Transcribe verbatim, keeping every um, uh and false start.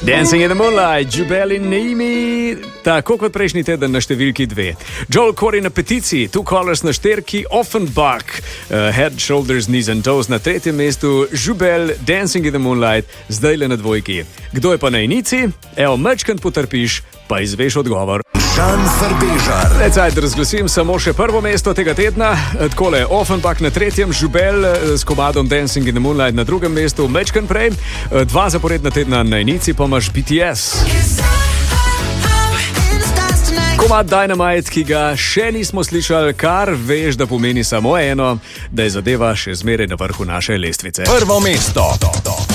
Dancing in the Moonlight, Jubel in Naimi, tako kot prejšnji teden na številki dve. Joel Corey na peticiji, Two Colors na šterki, Offenbach, uh, Head, Shoulders, Knees and Toes na tretjem mestu, Jubel, Dancing in the Moonlight, zdaj le na dvojki. Kdo je pa na enici? Evo, mečkant potrpiš, pa izveš odgovor. Žan Farbežar. Lecaj, da razglasim samo še prvo mesto tega tedna. Takole, Offenbach na tretjem, Jubel s komadom Dancing in the Moonlight na drugem mestu, mečkant prej. Dva zaporedna tedna na enici pa imaš B T S. Komad Dynamite, ki ga še nismo slišali, kar veš, da pomeni samo eno, da je zadeva še zmeraj na vrhu naše lestvice. Prvo mesto.